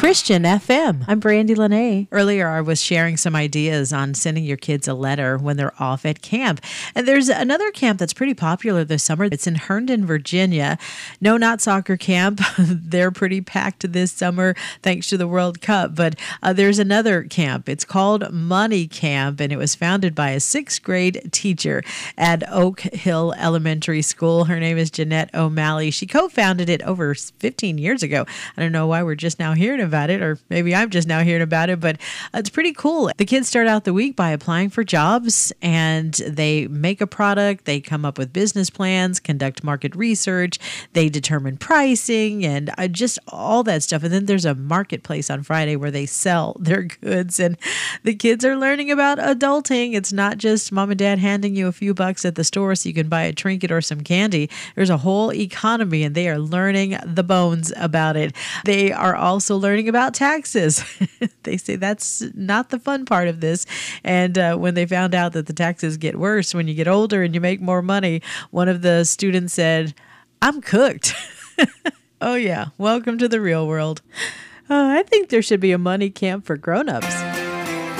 Christian FM. I'm Brandy Lene. Earlier, I was sharing some ideas on sending your kids a letter when they're off at camp. And there's another camp that's pretty popular this summer. It's in Herndon, Virginia. No, not soccer camp. They're pretty packed this summer thanks to the World Cup. But there's another camp. It's called Money Camp, and it was founded by a sixth grade teacher at Oak Hill Elementary School. Her name is Jeanette O'Malley. She co-founded it over 15 years ago. I don't know why we're just now hearing about it, or maybe I'm just now hearing about it, but it's pretty cool. The kids start out the week by applying for jobs, and they make a product, they come up with business plans, conduct market research, they determine pricing, and just all that stuff. And then there's a marketplace on Friday where they sell their goods, and the kids are learning about adulting. It's not just mom and dad handing you a few bucks at the store so you can buy a trinket or some candy. There's a whole economy, and they are learning the bones about it. They are also learning about taxes. They say that's not the fun part of this. And when they found out that the taxes get worse when you get older and you make more money, one of the students said, "I'm cooked." Oh yeah, welcome to the real world. I think there should be a money camp for grown-ups.